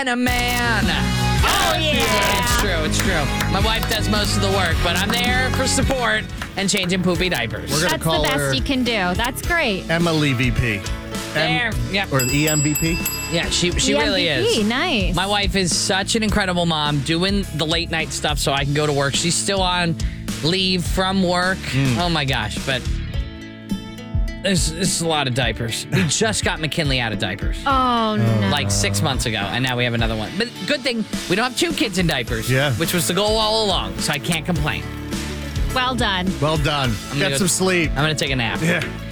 and a man. Oh, yeah. It's true. My wife does most of the work, but I'm there for support and changing poopy diapers. We're gonna That's call the her best you can do. That's great. Emily VP. There. Yep. Or the EMVP. Yeah, she really MVP, is. Nice. My wife is such an incredible mom, doing the late night stuff so I can go to work. She's still on leave from work. Oh my gosh, but it's a lot of diapers. We just got McKinley out of diapers. Oh, no. Like 6 months ago, and now we have another one. But good thing we don't have two kids in diapers, Yeah. which was the goal all along, so I can't complain. Well done. Well done. gonna Get go- some sleep. I'm going to take a nap. Yeah.